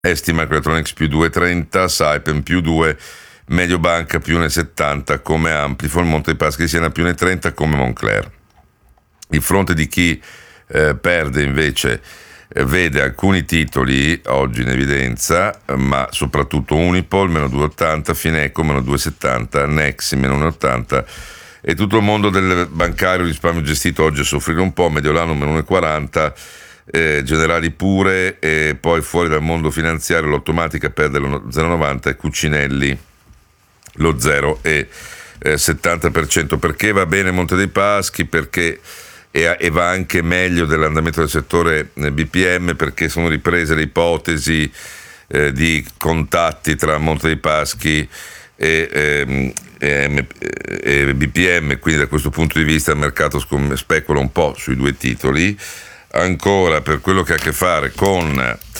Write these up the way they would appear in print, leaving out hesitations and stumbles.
ST Microelectronics più 2,30, Saipem più 2, Mediobanca più 1,70 come Amplifon, Monte dei Paschi di Siena più 1,30 come Moncler. Il fronte di chi perde invece vede alcuni titoli oggi in evidenza, ma soprattutto Unipol meno 2,80, Fineco meno 2,70, Nexi meno 1,80 e tutto il mondo del bancario risparmio gestito oggi a soffrire un po', Mediolano meno 1,40, Generali pure, e poi fuori dal mondo finanziario l'Automatica perde lo 0,90 e Cucinelli lo 0,70%. Perché va bene Monte dei Paschi? Perché e va anche meglio dell'andamento del settore BPM, perché sono riprese le ipotesi di contatti tra Monte dei Paschi e BPM, quindi da questo punto di vista il mercato specula un po' sui due titoli. Ancora per quello che ha a che fare con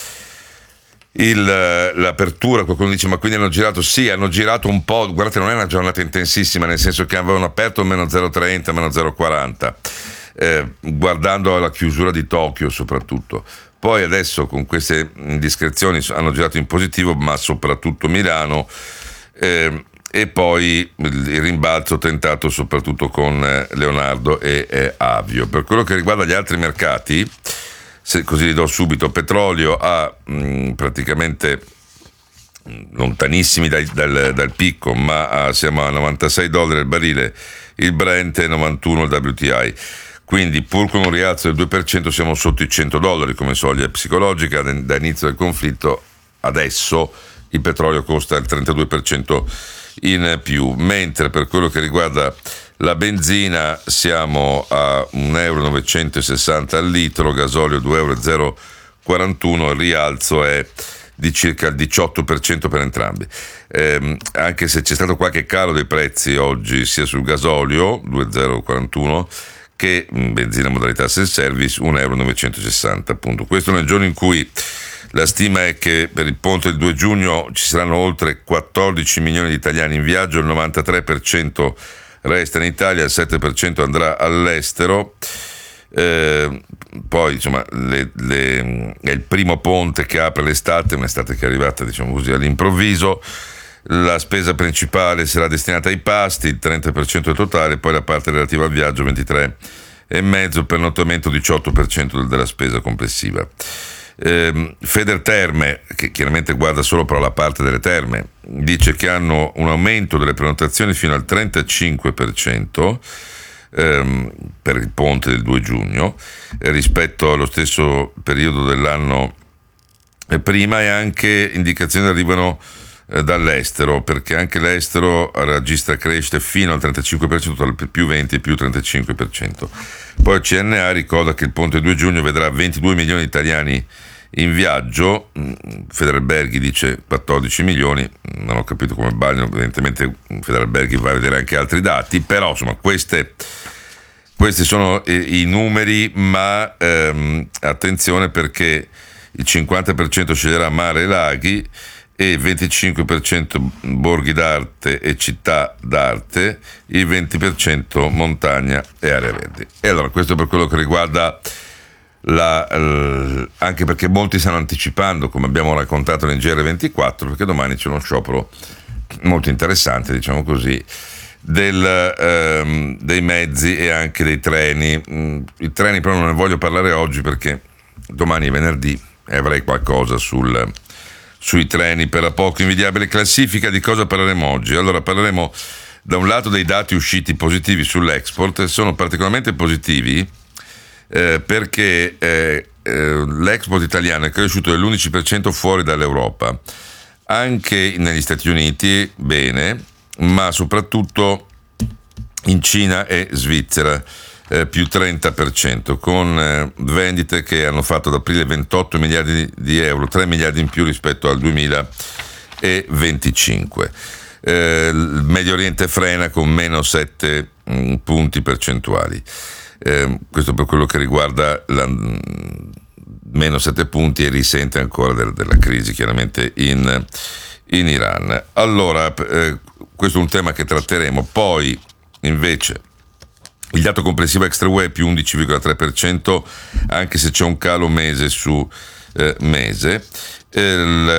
l'apertura, qualcuno dice ma quindi hanno girato? Sì, hanno girato un po', guardate, non è una giornata intensissima, nel senso che avevano aperto meno 0,30, meno 0,40, guardando alla chiusura di Tokyo soprattutto. Poi adesso con queste indiscrezioni hanno girato in positivo, ma soprattutto Milano, e poi il rimbalzo tentato soprattutto con Leonardo e Avio. Per quello che riguarda gli altri mercati, così li do subito, petrolio a praticamente lontanissimi dal picco, ma siamo a $96 il barile, il Brent e 91 il WTI. Quindi pur con un rialzo del 2% siamo sotto i $100 come soglia psicologica. Da inizio del conflitto adesso il petrolio costa il 32% in più, mentre per quello che riguarda la benzina siamo a €1,960 al litro, gasolio €2,041, il rialzo è di circa il 18% per entrambi, anche se c'è stato qualche calo dei prezzi oggi sia sul gasolio €2,041 che benzina modalità self-service €1,960 appunto. Questo nel giorno in cui la stima è che per il ponte del 2 giugno ci saranno oltre 14 milioni di italiani in viaggio, il 93% resta in Italia, il 7% andrà all'estero. Poi insomma è il primo ponte che apre l'estate, un'estate che è arrivata diciamo così all'improvviso. La spesa principale sarà destinata ai pasti, il 30% del totale, poi la parte relativa al viaggio 23,5%, per notamento 18% della spesa complessiva. Federterme, che chiaramente guarda solo però la parte delle terme, dice che hanno un aumento delle prenotazioni fino al 35% per il ponte del 2 giugno rispetto allo stesso periodo dell'anno prima, e anche indicazioni arrivano dall'estero, perché anche l'estero registra crescite fino al 35%, dal più 20 più 35%. Poi il CNA ricorda che il ponte 2 giugno vedrà 22 milioni di italiani in viaggio, Federalberghi dice 14 milioni, non ho capito come sbaglio, evidentemente Federalberghi va a vedere anche altri dati, però insomma questi sono i numeri, ma attenzione perché il 50% sceglierà mare e laghi e il 25% borghi d'arte e città d'arte, il 20% montagna e area verdi. E allora questo per quello che riguarda anche perché molti stanno anticipando, come abbiamo raccontato nel GR24, perché domani c'è uno sciopero molto interessante, diciamo così, dei mezzi e anche dei treni. I treni però non ne voglio parlare oggi perché domani è venerdì e avrei qualcosa sui treni per la poco invidiabile classifica. Di cosa parleremo oggi? Allora parleremo da un lato dei dati usciti positivi sull'export, sono particolarmente positivi perché l'export italiano è cresciuto dell'11% fuori dall'Europa, anche negli Stati Uniti bene, ma soprattutto in Cina e Svizzera più 30%, con vendite che hanno fatto ad aprile 28 miliardi di euro, 3 miliardi in più rispetto al 2025. Il Medio Oriente frena con meno 7 punti percentuali. Questo per quello che riguarda meno 7 punti, e risente ancora della crisi chiaramente in Iran. Allora, questo è un tema che tratteremo. Poi invece il dato complessivo extra UE è più 11,3%, anche se c'è un calo mese su mese, il